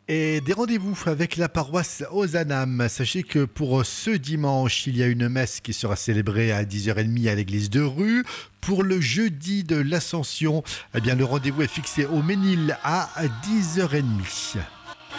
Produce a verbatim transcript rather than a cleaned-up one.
Et des rendez-vous avec la paroisse Ozanam. Sachez que pour ce dimanche, il y a une messe qui sera célébrée à dix heures trente à l'église de Rue. Pour le jeudi de l'Ascension, eh bien, le rendez-vous est fixé au Ménil à dix heures trente.